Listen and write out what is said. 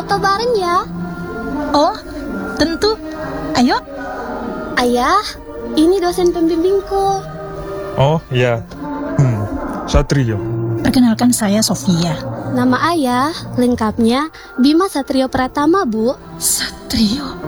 foto bareng ya? Oh, tentu. Ayo. Ayah, ini dosen pembimbingku. Oh, ya. Satrio. Perkenalkan saya Sofia. Nama ayah lengkapnya Bima Satrio Pratama, Bu. Satrio.